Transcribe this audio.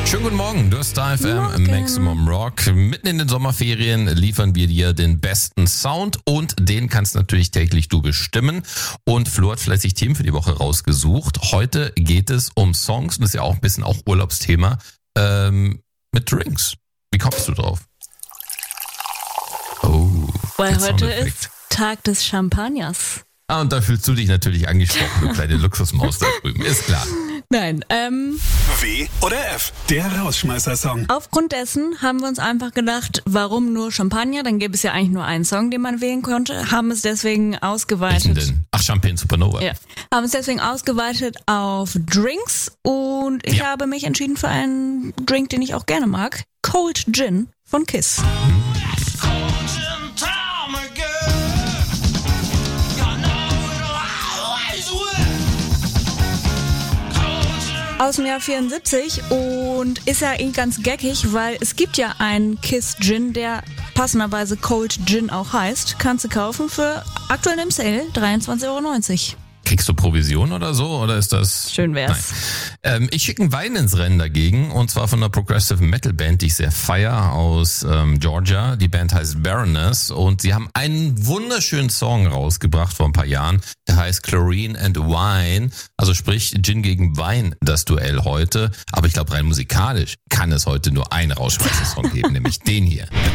Schönen guten Morgen, du hast Star FM Maximum Rock. Mitten in den Sommerferien liefern wir dir den besten Sound und den kannst natürlich täglich du bestimmen. Und Flo hat fleißig Themen für die Woche rausgesucht. Heute geht es um Songs und das ist ja auch ein bisschen auch Urlaubsthema mit Drinks. Wie kommst du drauf? Oh, weil heute ist Tag des Champagners. Ah, und da fühlst du dich natürlich angesprochen, du kleine Luxusmaus da drüben, ist klar. Nein, W oder F, der Rausschmeißer-Song. aufgrund dessen haben wir uns einfach gedacht, warum nur Champagner? Dann gäbe es ja eigentlich nur einen Song, den man wählen konnte. Haben es deswegen ausgeweitet. Welchen denn? Ach, Champagne Supernova. Ja. Haben es deswegen ausgeweitet auf Drinks und ich habe mich entschieden für einen Drink, den ich auch gerne mag. Cold Gin von Kiss. Aus dem Jahr 74 und ist ja eh ganz geckig, weil es gibt ja einen Kiss Gin, der passenderweise Cold Gin auch heißt. Kannst du kaufen für aktuell im Sale 23,90 €. Kriegst du Provision oder so? Oder ist das... Schön wär's. Nein. Ich schicke einen Wein ins Rennen dagegen. Und zwar von einer Progressive Metal Band, die ich sehr feier, aus Georgia. Die Band heißt Baroness. Und sie haben einen wunderschönen Song rausgebracht vor ein paar Jahren. Der heißt Chlorine and Wine. Also sprich Gin gegen Wein, das Duell heute. Aber ich glaube, rein musikalisch kann es heute nur einen Rausschmeißer-Song geben, nämlich den hier.